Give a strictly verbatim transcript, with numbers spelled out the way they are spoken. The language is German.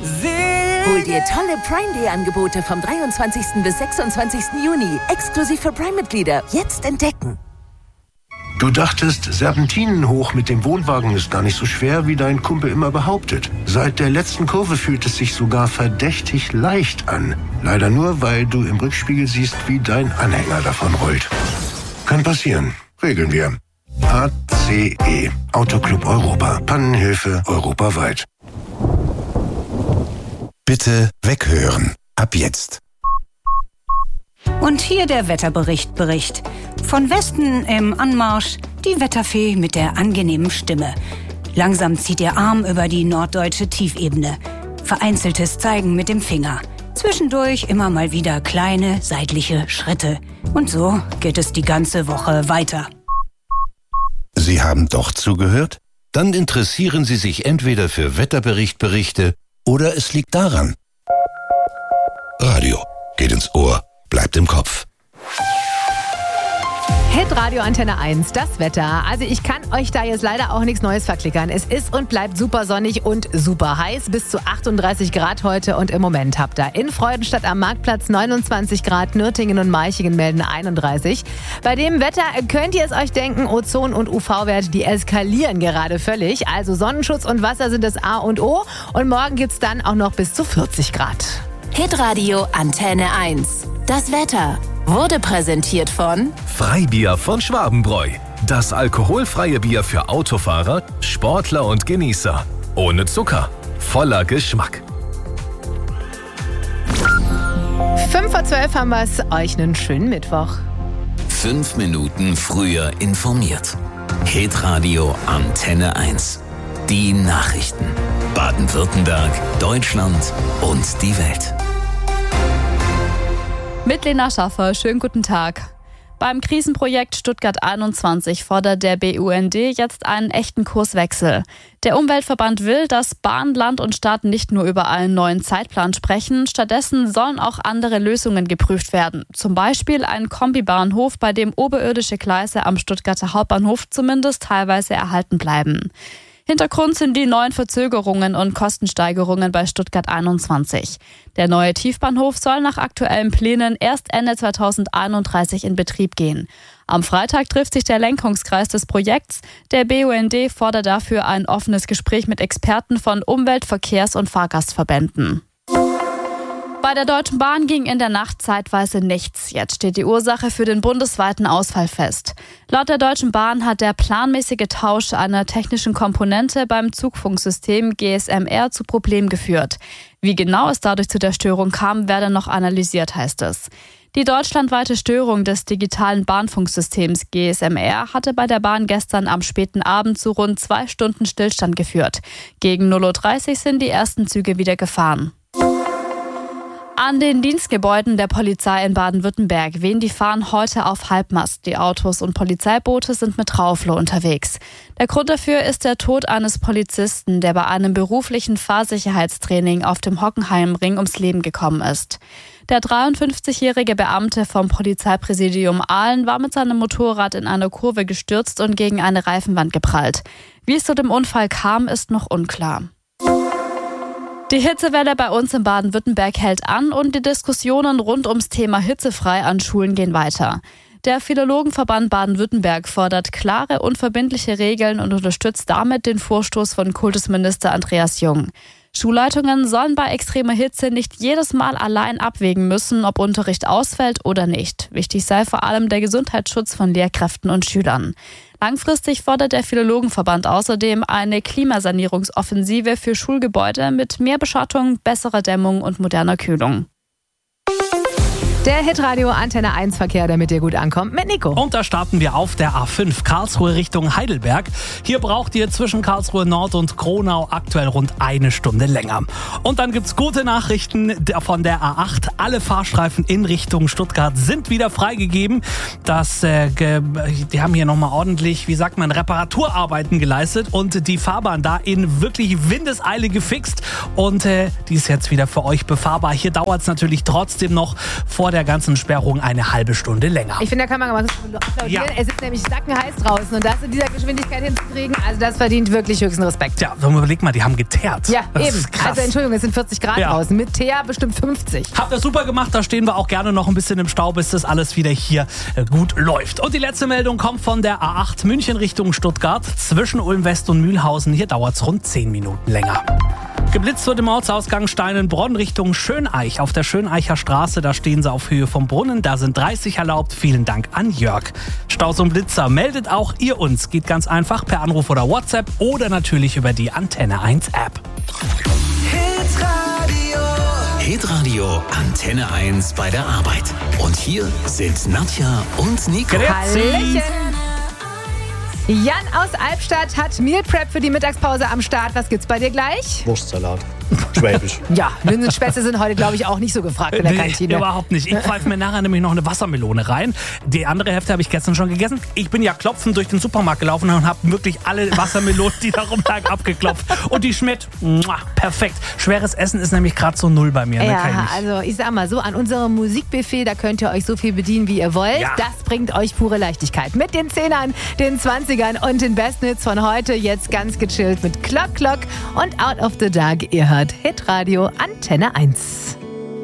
Hol dir tolle Prime-Day-Angebote vom dreiundzwanzigsten bis sechsundzwanzigsten Juni. Exklusiv für Prime-Mitglieder. Jetzt entdecken. Du dachtest, Serpentinen hoch mit dem Wohnwagen ist gar nicht so schwer, wie dein Kumpel immer behauptet. Seit der letzten Kurve fühlt es sich sogar verdächtig leicht an. Leider nur, weil du im Rückspiegel siehst, wie dein Anhänger davon rollt. Kann passieren. Regeln wir. A C E. Autoclub Europa. Pannenhilfe europaweit. Bitte weghören. Ab jetzt. Und hier der Wetterbericht Bericht. Von Westen im Anmarsch die Wetterfee mit der angenehmen Stimme. Langsam zieht ihr Arm über die norddeutsche Tiefebene. Vereinzeltes Zeigen mit dem Finger. Zwischendurch immer mal wieder kleine seitliche Schritte. Und so geht es die ganze Woche weiter. Sie haben doch zugehört? Dann interessieren Sie sich entweder für Wetterberichtberichte oder es liegt daran. Radio geht ins Ohr, bleibt im Kopf. Hitradio Antenne eins, das Wetter. Also ich kann euch da jetzt leider auch nichts Neues verklickern. Es ist und bleibt super sonnig und super heiß. Bis zu achtunddreißig Grad heute und im Moment habt ihr in Freudenstadt am Marktplatz neunundzwanzig Grad, Nürtingen und Malchingen melden einunddreißig. Bei dem Wetter könnt ihr es euch denken, Ozon- und U V-Werte, die eskalieren gerade völlig. Also Sonnenschutz und Wasser sind das A und O. Und morgen gibt's dann auch noch bis zu vierzig Grad. Hitradio Antenne eins. Das Wetter wurde präsentiert von Freibier von Schwabenbräu. Das alkoholfreie Bier für Autofahrer, Sportler und Genießer. Ohne Zucker, voller Geschmack. fünf vor zwölf haben wir es. Euch einen schönen Mittwoch. Fünf Minuten früher informiert. Hitradio Antenne eins. Die Nachrichten. Baden-Württemberg, Deutschland und die Welt. Mit Lena Schaffer, schönen guten Tag. Beim Krisenprojekt Stuttgart einundzwanzig fordert der B U N D jetzt einen echten Kurswechsel. Der Umweltverband will, dass Bahn, Land und Stadt nicht nur über einen neuen Zeitplan sprechen, stattdessen sollen auch andere Lösungen geprüft werden. Zum Beispiel ein Kombibahnhof, bei dem oberirdische Gleise am Stuttgarter Hauptbahnhof zumindest teilweise erhalten bleiben. Hintergrund sind die neuen Verzögerungen und Kostensteigerungen bei Stuttgart einundzwanzig. Der neue Tiefbahnhof soll nach aktuellen Plänen erst Ende zweitausendeinunddreißig in Betrieb gehen. Am Freitag trifft sich der Lenkungskreis des Projekts. Der B U N D fordert dafür ein offenes Gespräch mit Experten von Umwelt-, Verkehrs- und Fahrgastverbänden. Bei der Deutschen Bahn ging in der Nacht zeitweise nichts. Jetzt steht die Ursache für den bundesweiten Ausfall fest. Laut der Deutschen Bahn hat der planmäßige Tausch einer technischen Komponente beim Zugfunksystem G S M R zu Problemen geführt. Wie genau es dadurch zu der Störung kam, werde noch analysiert, heißt es. Die deutschlandweite Störung des digitalen Bahnfunksystems G S M R hatte bei der Bahn gestern am späten Abend zu rund zwei Stunden Stillstand geführt. Gegen null Uhr dreißig sind die ersten Züge wieder gefahren. An den Dienstgebäuden der Polizei in Baden-Württemberg wehen die Fahnen heute auf Halbmast. Die Autos und Polizeiboote sind mit Trauflo unterwegs. Der Grund dafür ist der Tod eines Polizisten, der bei einem beruflichen Fahrsicherheitstraining auf dem Hockenheimring ums Leben gekommen ist. Der dreiundfünfzigjährige Beamte vom Polizeipräsidium Aalen war mit seinem Motorrad in einer Kurve gestürzt und gegen eine Reifenwand geprallt. Wie es zu dem Unfall kam, ist noch unklar. Die Hitzewelle bei uns in Baden-Württemberg hält an und die Diskussionen rund ums Thema hitzefrei an Schulen gehen weiter. Der Philologenverband Baden-Württemberg fordert klare, unverbindliche Regeln und unterstützt damit den Vorstoß von Kultusminister Andreas Jung. Schulleitungen sollen bei extremer Hitze nicht jedes Mal allein abwägen müssen, ob Unterricht ausfällt oder nicht. Wichtig sei vor allem der Gesundheitsschutz von Lehrkräften und Schülern. Langfristig fordert der Philologenverband außerdem eine Klimasanierungsoffensive für Schulgebäude mit mehr Beschattung, besserer Dämmung und moderner Kühlung. Der Hitradio Antenne eins Verkehr, der mit dir gut ankommt, mit Nico. Und da starten wir auf der A fünf, Karlsruhe Richtung Heidelberg. Hier braucht ihr zwischen Karlsruhe Nord und Kronau aktuell rund eine Stunde länger. Und dann gibt's gute Nachrichten von der A acht. Alle Fahrstreifen in Richtung Stuttgart sind wieder freigegeben. Das, äh, ge- die haben hier nochmal ordentlich, wie sagt man, Reparaturarbeiten geleistet und die Fahrbahn da in wirklich Windeseile gefixt. Und äh, die ist jetzt wieder für euch befahrbar. Hier dauert es natürlich trotzdem noch vor der der ganzen Sperrung eine halbe Stunde länger. Ich finde, da kann man mal applaudieren. Ja. Es ist nämlich sackenheiß draußen und das in dieser Geschwindigkeit hinzukriegen, also das verdient wirklich höchsten Respekt. Ja, überleg mal, die haben geteert. Ja, das eben. Also Entschuldigung, es sind vierzig Grad ja. draußen. Mit Teer bestimmt fünfzig. Habt ihr super gemacht, da stehen wir auch gerne noch ein bisschen im Stau, bis das alles wieder hier gut läuft. Und die letzte Meldung kommt von der A acht München Richtung Stuttgart. Zwischen Ulm West und Mühlhausen. Hier dauert es rund zehn Minuten länger. Geblitzt wird im Ortsausgang Steinenbronn Richtung Schöneich. Auf der Schöneicher Straße, da stehen sie auf Höhe vom Brunnen. Da sind dreißig erlaubt. Vielen Dank an Jörg. Staus und Blitzer, meldet auch ihr uns. Geht ganz einfach per Anruf oder WhatsApp oder natürlich über die Antenne eins App. Hitradio. Hitradio Antenne eins bei der Arbeit. Und hier sind Nadja und Nico. Hallöchen. Jan aus Albstadt hat Meal Prep für die Mittagspause am Start. Was gibt's bei dir gleich? Wurstsalat. Schwäbisch. Ja, Linsenspätzle sind heute, glaube ich, auch nicht so gefragt in der nee, Kantine. Überhaupt nicht. Ich pfeife mir nachher nämlich noch eine Wassermelone rein. Die andere Hälfte habe ich gestern schon gegessen. Ich bin ja klopfend durch den Supermarkt gelaufen und habe wirklich alle Wassermelonen, die da rumlagen, abgeklopft. Und die schmeckt muah, perfekt. Schweres Essen ist nämlich gerade so null bei mir. Ja, ne? Kann ich also ich sag mal so, an unserem Musikbuffet, da könnt ihr euch so viel bedienen, wie ihr wollt. Ja. Das bringt euch pure Leichtigkeit. Mit den Zehnern, den Zwanzigern und den besten Hits von heute. Jetzt ganz gechillt mit Clock Clock und Out of the Dark. Ihr hört Hitradio Antenne eins.